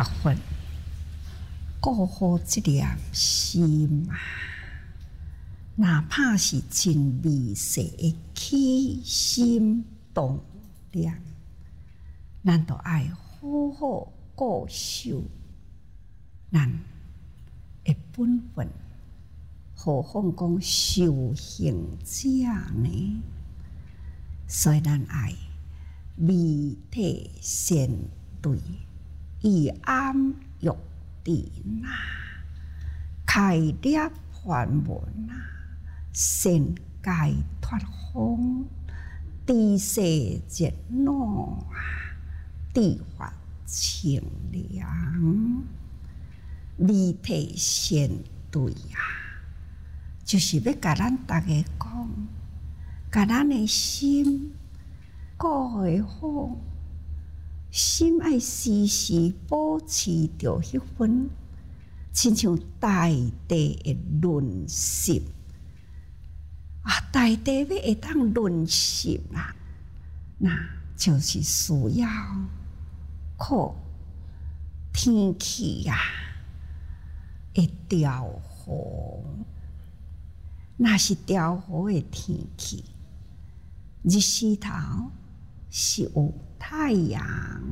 学佛，顾好这粒心啊，哪怕是真微细的起心动念，咱都爱好好顾守咱的本分。何况讲修行者呢？所以咱爱微体先对，以暗喻地那，开裂梵文啊，先解脱风，地势热闹啊，地法清凉，微体先对啊，就是要甲咱大家讲，甲咱的心顾会好，心爱时时保持着迄份，亲像大地的润湿啊，大地要会当润湿啦，那就是需要靠天气啊的调和。那是调和的天气，日时头是有太阳，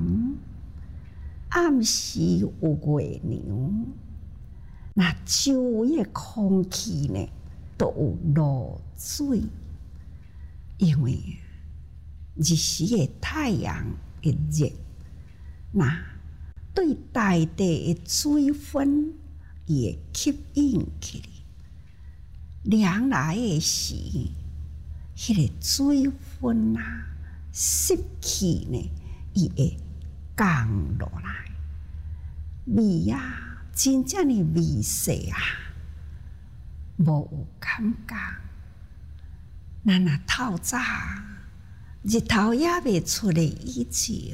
暗时有月亮。那周围的空气呢，都有露水，因为日时的太阳的热，那对大地的水分也吸引起来。凉来的时，迄个水分啊，湿气呢，伊会降落来，味啊，真正的味色啊，无有感觉。咱若透早日头也未出来以前，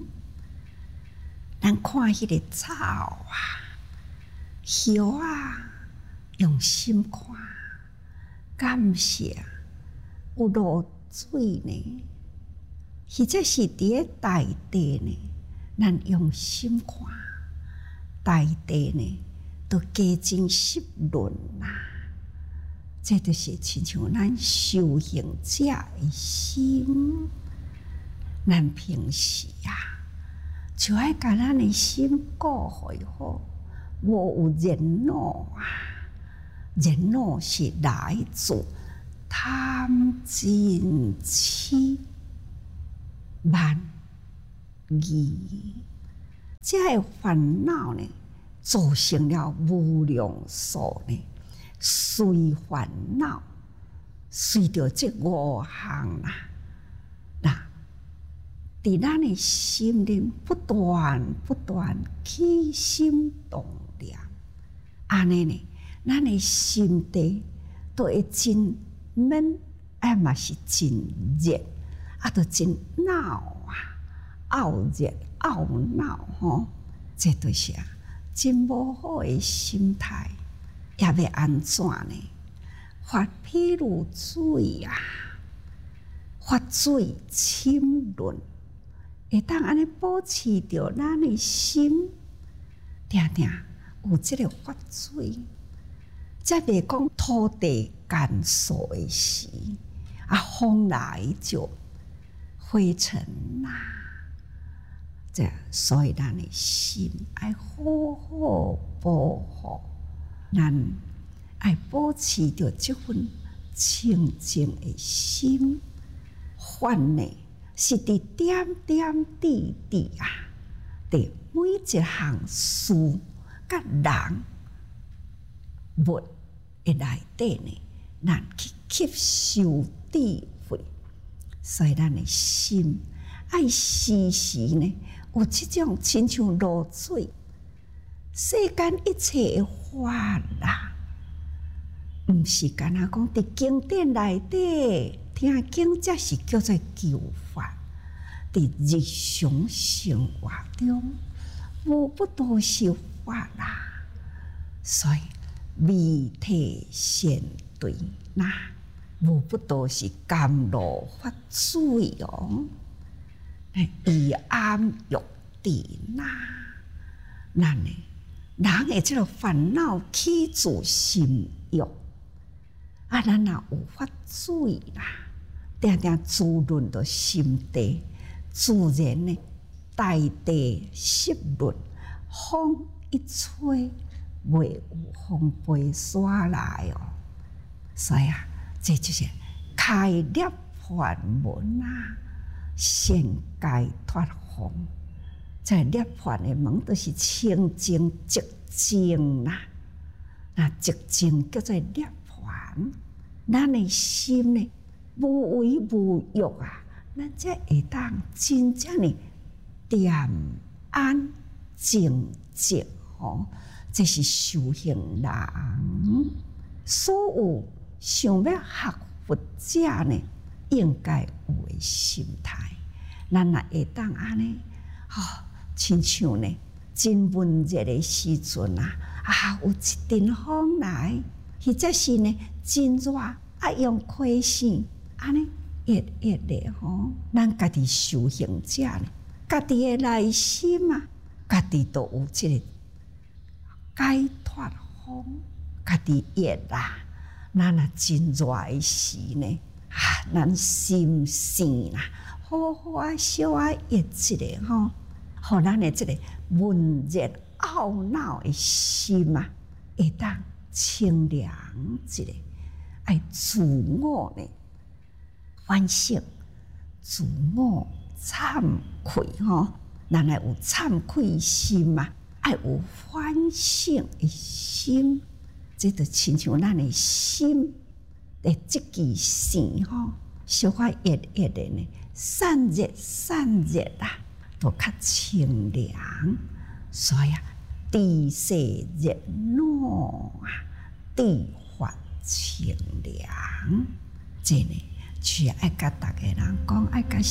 咱看迄个草啊、叶啊，用心看。感谢有露水呢，或者是伫咧大地呢，咱用心看，大地呢都加增湿润啦。这就是亲像咱修行者的心，咱平时啊，就爱甲咱的心顾好，无有热闹啊。热闹是来自贪嗔痴慢疑，这个烦恼呢，造成了无量数呢随烦恼，随着这五项啦，那伫咱的心灵不断起心动念，安尼呢？咱的心地都会真闷，嘛是真热，都真闹啊，拗热拗闹吼，这就是真无好的心态，也要安怎呢？发譬如水啊，发水清润，会当安尼保持着咱的心，定定有这个发水。才袂讲土地干燥的时，风来就灰尘啦。所以咱的心爱好好保护，咱爱保持着这份清净的心。法呢是伫点点滴滴啊，伫每一项事甲人物的内底呢，咱去吸收智慧，所以咱的心爱时时呢有这种亲像露水，世间一切的法啦，毋是干那讲伫经典内底听经，才是叫做求法。伫日常生活中，无不都是法啦，所以。微体先对那，无不都是甘露发水哦。以暗喻地那， 咱呢，人的这个烦恼起自心欲，啊，咱若有法水啦，定定滋润到心地，自然呢，大地湿润，风一吹，袂有风飞沙来哦。所以啊，这就是开涅槃门啊，现解脱风。这涅槃的门都是清净寂静啦，那寂静叫做涅槃。咱的心呢，无为无欲啊，咱才会当真正的恬安静寂吼。这是修行人所有想要学佛者呢，应该有的心态。咱若会当安尼，亲像呢，真闷热的时阵啊，有一阵风来，或者是呢真热，用开扇安尼热热的吼。咱家己修行者呢，家己的内心啊，家己都有这个解脱风，家己热啦。咱若真热的时呢，咱心生啦，好好小热一个吼。互咱的这个闷热懊恼的心啊，会当清凉一个，爱自我呢反省，自我惭愧吼，咱爱有惭愧心嘛，爱有反省的心，这就亲像咱的心的这支线吼，小可热热的呢，散热啦。都较清凉，所以啊，地势热闹啊，地法清凉，这呢，就是爱甲大家人讲，爱甲